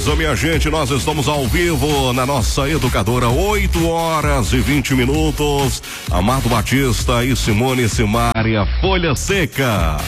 beleza, minha gente? Nós estamos ao vivo na nossa educadora, 8h20. Amado Batista e Simone Simaria, Folha Seca.